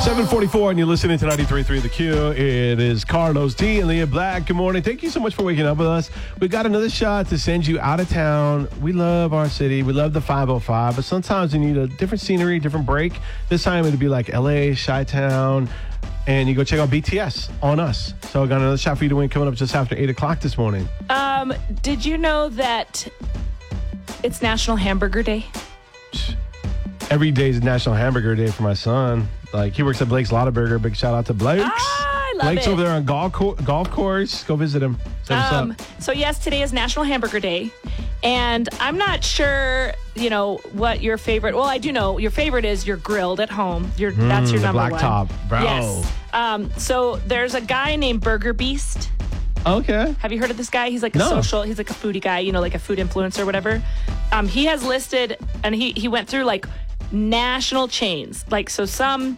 7:44, and you're listening to 93.3 The Q. It is Carlos D and Leah Black. Good morning. Thank you so much for waking up with us. We got another shot to send you out of town. We love our city. We love the 505, but sometimes you need a different scenery, different break. This time it'd be like LA, Chi-Town, and you go check out BTS on us. So I got another shot for you to win coming up just after 8 o'clock this morning. Did you know that it's National Hamburger Day? Every day is National Hamburger Day for my son. Like, he works at Blake's Lottaburger. Big shout out to Blake's. I love Blake's it. over there on golf course. Go visit him. Say what's up. So yes, today is National Hamburger Day. And I'm not sure, what your favorite. Well, I do know your favorite is you're grilled at home. That's your the number black one. top, bro. Yes. So there's a guy named Burger Beast. Okay. Have you heard of this guy? He's like No. he's like a foodie guy, like a food influencer or whatever. He has listed, and he went through like national chains. Like, so some,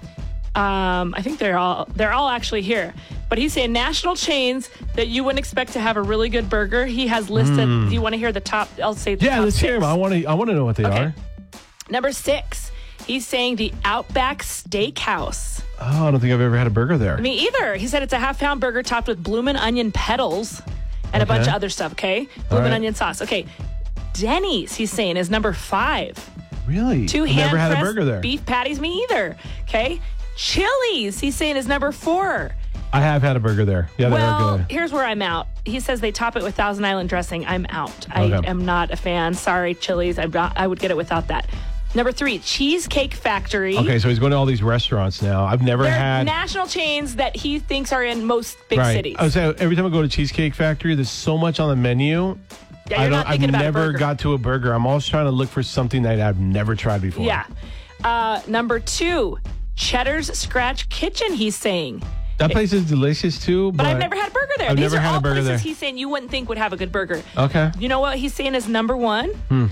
I think they're all actually here. But he's saying national chains that you wouldn't expect to have a really good burger. He has listed. Do you want to hear the top? I'll say the top Yeah, let's 6. hear him. I want to know what they are. Number 6, he's saying the Outback Steakhouse. Oh, I don't think I've ever had a burger there. Me either. He said it's a half-pound burger topped with bloomin' onion petals and a bunch of other stuff, okay? Bloomin' onion sauce. Okay. Denny's, he's saying, is number 5. Really? 2 never had a hand-pressed burger there. beef patties, me either. Okay. Chili's, he's saying, is number 4. I have had a burger there. Yeah, they are Well, good. here's where I'm out. He says they top it with Thousand Island dressing. I'm out. I Okay. am not a fan. Sorry, Chili's. I would get it without that. Number 3, Cheesecake Factory. Okay, so he's going to all these restaurants now. I've never They're had national chains that he thinks are in most big right. cities. I would say every time I go to Cheesecake Factory, there's so much on the menu. Yeah, you're not thinking I've about a never burger. got to a burger. I'm always trying to look for something that I've never tried before. Yeah. Number 2, Cheddar's Scratch Kitchen, he's saying. That place is delicious too. But I've never had a burger there. I've These never are had all a burger places there. he's saying you wouldn't think would have a good burger. Okay. You know what he's saying is number 1?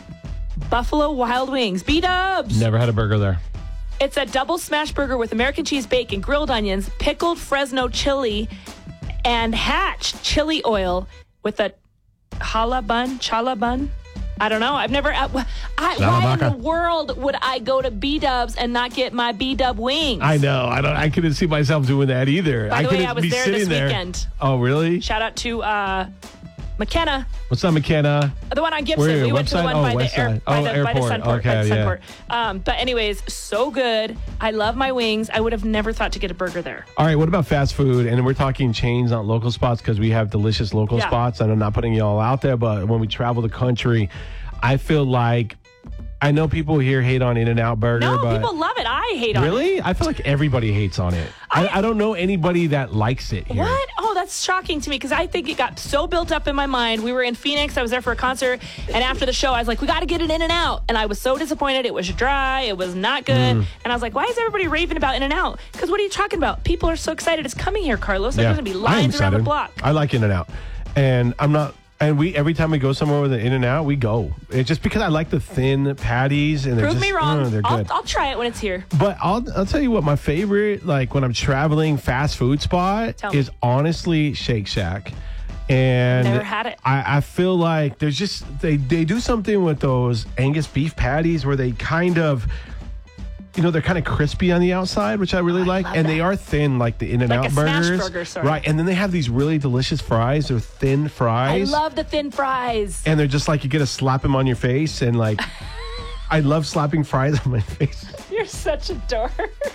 Buffalo Wild Wings. B-dubs. Never had a burger there. It's a double smash burger with American cheese bacon, grilled onions, pickled Fresno chili, and Hatch chili oil with a chala bun. I don't know. I've never. Why in the world would I go to B-dubs and not get my B-dub wings? I know. I couldn't see myself doing that either. By the way, couldn't I was be there sitting this weekend. Oh, really? Shout out to McKenna, What's up, McKenna? the one on Gibson. Where, we went to the website? one by West the, side. by the Airport. Sunport. Okay, by the yeah. Sunport. But anyways, so good. I love my wings. I would have never thought to get a burger there. All right, what about fast food? And we're talking chains, not local spots, because we have delicious local spots. And I'm not putting y'all out there, but when we travel the country, I feel like I know people here hate on In-N-Out Burger. No, but people love it. I hate on it. Really? I feel like everybody hates on it. I don't know anybody that likes it here. What? Oh, that's shocking to me because I think it got so built up in my mind. We were in Phoenix. I was there for a concert. And after the show, I was like, we got to get an In-N-Out. And I was so disappointed. It was dry. It was not good. And I was like, why is everybody raving about In-N-Out? Because what are you talking about? People are so excited it's coming here, Carlos. There's going to be lines around the block. I like In-N-Out. And I'm not... And every time we go somewhere with an In-N-Out, we go. It's just because I like the thin patties. And Prove me wrong. They're good. I'll try it when it's here. But I'll tell you what, my favorite, like when I'm traveling fast food spot is honestly Shake Shack. And Never had it. I feel like there's just, they do something with those Angus beef patties where they kind of, they're kind of crispy on the outside, which I really like. And they are thin like the In-N-Out like a burgers. smash burger, sorry. Right. And then they have these really delicious fries. They're thin fries. I love the thin fries. And they're just like, you get to slap them on your face. And like, I love slapping fries on my face. You're such a dork.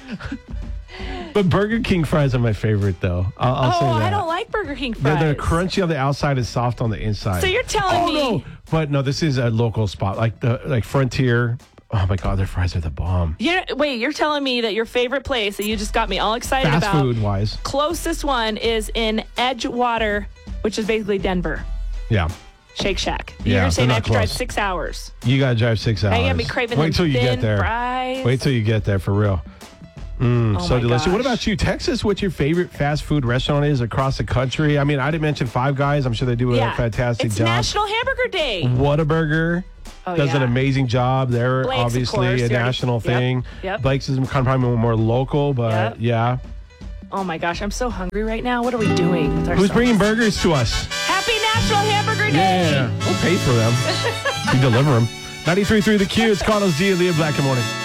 But Burger King fries are my favorite, though. I'll say that. I don't like Burger King fries. They're crunchy on the outside and soft on the inside. So you're telling me... No. But no, this is a local spot, like Frontier. Oh, my God, their fries are the bomb. You're telling me that your favorite place that you just got me all excited Fast about... food-wise. Closest one is in Edgewater, which is basically Denver. Yeah. Shake Shack. Yeah, You're saying they're I not have to drive close. 6 hours. You got to drive 6 hours. Now you got me craving Wait till you thin get there. fries. Wait till you get there, for real. So my delicious. gosh. What about you? Texas, what your favorite fast food restaurant is across the country? I mean, I didn't mention Five Guys. I'm sure they do a fantastic it's job. National Hamburger Day. Whataburger does an amazing job. They're Blake's, of obviously course. a national thing. Yep. Blake's is kind of probably more local, but yeah. Oh my gosh, I'm so hungry right now. What are we doing with ourselves? Who's bringing burgers to us? Happy National Hamburger Day. Yeah, we'll pay for them. We deliver them. 93.3 The Q. It's Carlos D and Leah Black. Good morning.